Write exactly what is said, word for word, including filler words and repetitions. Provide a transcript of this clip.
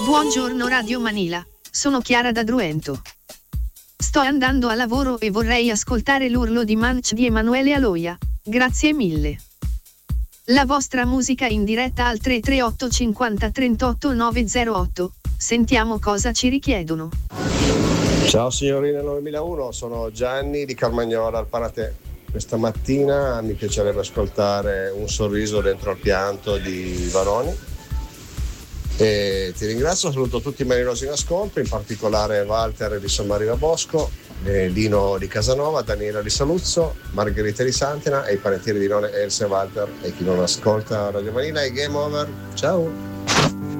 Buongiorno Radio Manila, sono Chiara da Druento. Sto andando a lavoro e vorrei ascoltare l'urlo di Munch di Emanuele Aloia, grazie mille. La vostra musica in diretta al tre tre otto cinquanta trentotto novecentotto, sentiamo cosa ci richiedono. Ciao signorina novemilauno, sono Gianni di Carmagnola al Paratè. Questa mattina mi piacerebbe ascoltare Un sorriso dentro al pianto di Vanoni. E ti ringrazio, saluto tutti i marirosi in ascolto, in particolare Walter di San Marino Bosco, eh, Lino di Casanova, Daniela di Saluzzo, Margherita di Santina e i parentieri di None, Elsa e Walter, e chi non ascolta Radio Manila e Game Over. Ciao!